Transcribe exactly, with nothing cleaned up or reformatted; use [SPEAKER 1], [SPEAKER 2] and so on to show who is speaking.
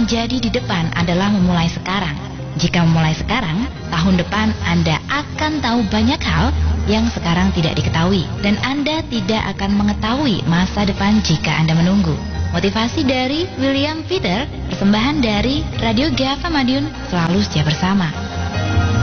[SPEAKER 1] terjadi di depan adalah memulai sekarang. Jika memulai sekarang, tahun depan Anda akan tahu banyak hal yang sekarang tidak diketahui, dan Anda tidak akan mengetahui masa depan jika Anda menunggu. Motivasi dari William Peter, persembahan dari Radio Gava Madiun, selalu setia bersama.